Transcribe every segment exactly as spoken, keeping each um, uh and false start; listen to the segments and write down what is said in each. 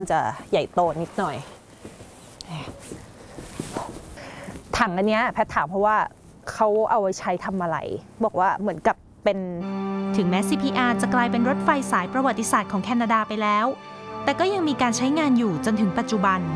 จะใหญ่โตนิดหน่อยถังอันนี้แพทถามเพราะว่าเขาเอาไว้ใช้ทำอะไรบอกว่าเหมือนกับเป็นถึงแม้ ซี พี อาร์ จะกลายเป็นรถไฟสายประวัติศาสตร์ของแคนาดาไปแล้วแต่ก็ยังมีการใช้งานอยู่จนถึงปัจจุบัน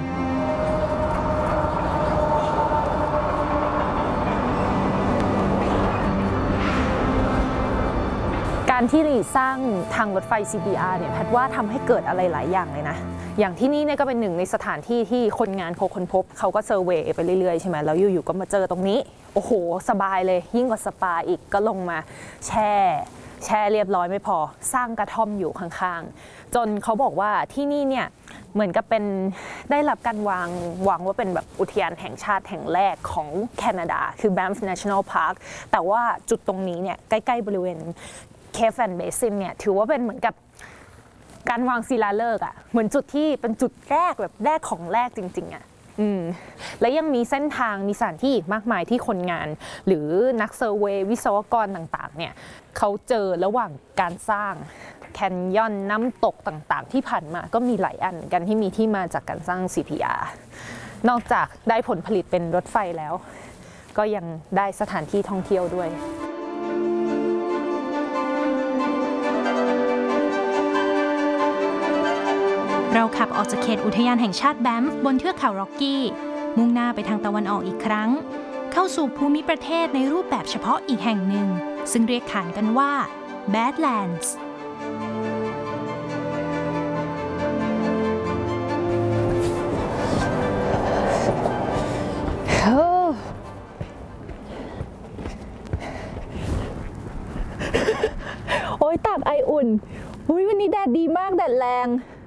การที่สร้างทางรถไฟ ซี พี อาร์ เนี่ยแพทว่าทำให้เกิดอะไรหลายอย่างเลยนะอย่างที่นี่เนี่ยก็เป็นหนึ่งในสถานที่ที่คนงานเขาค้นพบเขาก็เซอร์เวย์ไปเรื่อยๆใช่ไหมแล้วอยู่ๆก็มาเจอตรงนี้โอ้โหสบายเลยยิ่งกว่าสปาอีกก็ลงมาแช่แช่เรียบร้อยไม่พอสร้างกระท่อมอยู่ข้างๆจนเขาบอกว่าที่นี่เนี่ยเหมือนกับเป็นได้รับการวางวางว่าเป็นแบบอุทยานแห่งชาติแห่งแรกของแคนาดาคือ Banff National Park แต่ว่าจุดตรงนี้เนี่ยใกล้ๆบริเวณCave and Basin เนี่ยถือว่าเป็นเหมือนกับการวางศิลาฤกษ์อ่ะเหมือนจุดที่เป็นจุดแรกแบบแรกของแรกจริงๆอ่ะอืมและยังมีเส้นทางมีสถานที่อีกมากมายที่คนงานหรือนักเซอร์เวย์วิศวกรต่างๆเนี่ยเขาเจอระหว่างการสร้างแคนยอนน้ำตกต่างๆที่ผ่านมาก็มีหลายอันกันที่มีที่มาจากการสร้าง ซี พี อาร์ นอกจากได้ผลผลิตเป็นรถไฟแล้วก็ยังได้สถานที่ท่องเที่ยวด้วยเราขับออกจากเขตอุทยานแห่งชาติแบนฟ์บนเทือกเขาร็อกกี้มุ่งหน้าไปทางตะวันออกอีกครั้งเข้าสู่ภูมิประเทศในรูปแบบเฉพาะอีกแห่งหนึ่งซึ่งเรียกขานกันว่า Badlands โอ้ยตากไออุ่นอุ้ยวันนี้แดดดีมากแดดแรง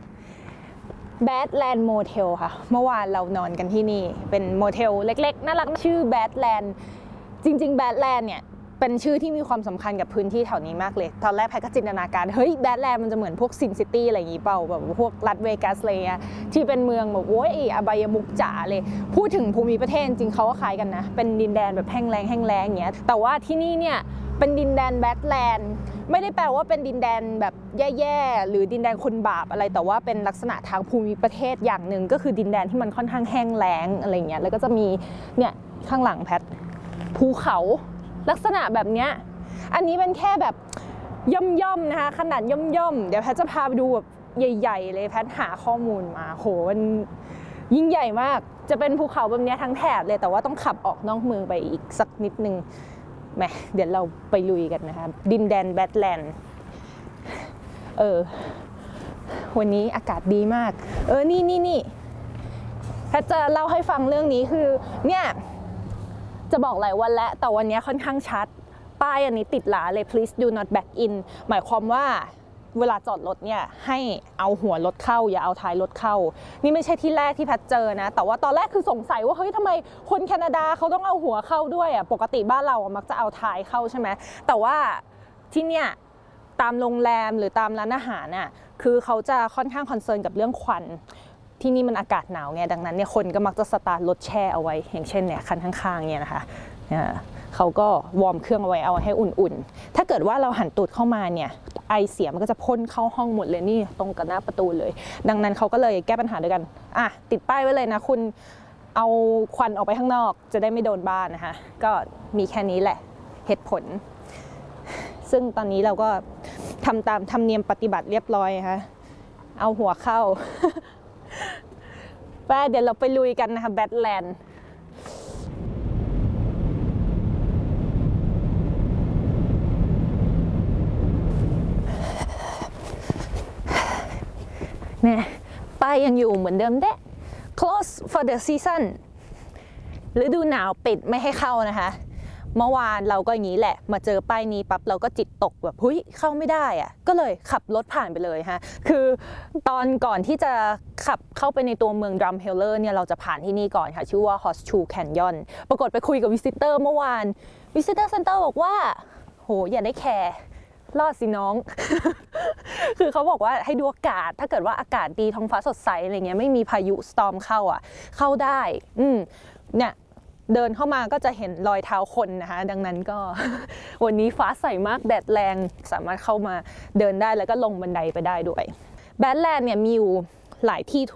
Badland Motel ค่ะเมื่อวานเรานอนกันที่นี่เป็นโมเทลเล็กๆน่ารักชื่อ Badland จริงๆ Badland เนี่ยเป็นชื่อที่มีความสำคัญกับพื้นที่แถวนี้มากเลยตอนแรกแพทก็จินตนาการเฮ้ย Badland มันจะเหมือนพวกซินซิตี้อะไรอย่างงี้เปล่าแบบพวกรัสเวกัสอะไรเงี้ยที่เป็นเมืองแบบโอ้ยอบายมุกจ๋าเลยพูดถึงภูมิประเทศจริงเขาก็คล้ายกันนะเป็นดินแดนแบบแห้งแล้งแห้งแล้งอย่างเงี้ยแต่ว่าที่นี่เนี่ยเป็นดินแดน Badland ไม่ได้แปลว่าเป็นดินแดนแบบแย่ๆหรือดินแดนคนบาปอะไรแต่ว่าเป็นลักษณะทางภูมิประเทศอย่างหนึ่งก็คือดินแดนที่มันค่อนข้างแห้งแล้งอะไรเงี้ยแล้วก็จะมีเนี่ยข้างหลังแพทภูเขาลักษณะแบบเนี้ยอันนี้เป็นแค่แบบย่อมๆนะคะขนาดย่อมๆเดี๋ยวแพทจะพาไปดูแบบใหญ่ๆเลยแพทหาข้อมูลมาโหมันยิ่งใหญ่มากจะเป็นภูเขาแบบนี้ทั้งแถบเลยแต่ว่าต้องขับออกนอกเมืองไปอีกสักนิดนึงแหมเดี๋ยวเราไปลุยกันนะคะดินแดนแบดแลนด์เออวันนี้อากาศดีมากเออนี่นี่นี่แพทจะเล่าให้ฟังเรื่องนี้คือเนี่ยจะบอกหลายวันแล้วแต่วันนี้ค่อนข้างชัดป้ายอันนี้ติดหลาเลย please do not back in หมายความว่าเวลาจอดรถเนี่ยให้เอาหัวรถเข้าอย่าเอาท้ายรถเข้านี่ไม่ใช่ที่แรกที่แพทเจอนะแต่ว่าตอนแรกคือสงสัยว่าเฮ้ยทำไมคนแคนาดาเขาต้องเอาหัวเข้าด้วยอ่ะปกติบ้านเรามักจะเอาท้ายเข้าใช่ไหมแต่ว่าที่เนี่ยตามโรงแรมหรือตามร้านอาหารน่ะคือเขาจะค่อนข้างคอนเซิร์นกับเรื่องควันที่นี่มันอากาศหนาวไงดังนั้นเนี่ยคนก็มักจะสตาร์ทรถแช่เอาไว้อย่างเช่นเนี่ยคันข้างๆเนี่ยนะคะเขาก็วอร์มเครื่องเอาไว้เอาให้อุ่นๆถ้าเกิดว่าเราหันตูดเข้ามาเนี่ยไอเสียมันก็จะพ่นเข้าห้องหมดเลยนี่ตรงกับหน้าประตูเลยดังนั้นเขาก็เลยแก้ปัญหาด้วยกันอ่ะติดป้ายไว้เลยนะคุณเอาควันออกไปข้างนอกจะได้ไม่โดนบ้านนะคะก็มีแค่นี้แหละเหตุผลซึ่งตอนนี้เราก็ทำตามธรรมเนียมปฏิบัติเรียบร้อยนะคะเอาหัวเข้าไปเดี๋ยวเราไปลุยกันนะคะแบดแลนด์เนี่ยป้ายยังอยู่เหมือนเดิมเด้ close for the season ฤดูหนาวปิดไม่ให้เข้านะคะเมื่อวานเราก็อย่างนี้แหละมาเจอป้ายนี้ปั๊บเราก็จิตตกแบบเฮ้ยเข้าไม่ได้อะก็เลยขับรถผ่านไปเลยฮะคือตอนก่อนที่จะขับเข้าไปในตัวเมืองดรัมเฮลเลอร์เนี่ยเราจะผ่านที่นี่ก่อนค่ะชื่อว่า Horseshoe Canyon ปรากฏไปคุยกับวิสิเตอร์เมื่อวานวิสิเตอร์เซ็นเตอร์บอกว่าโหอย่าได้แคร์รอดสิน้อง คือเขาบอกว่าให้ดูอากาศถ้าเกิดว่าอากาศดีท้องฟ้าสดใสอะไรเงี้ยไม่มีพายุสตอร์มเข้าอ่ะเข้าได้อืมเนี่ยเดินเข้ามาก็จะเห็นรอยเท้าคนนะคะดังนั้นก็ วันนี้ฟ้าใสมากแดดแรงสามารถเข้ามาเดินได้แล้วก็ลงบันไดไปได้ด้วยแบดแลนด์เนี่ยมีอยู่หลายที่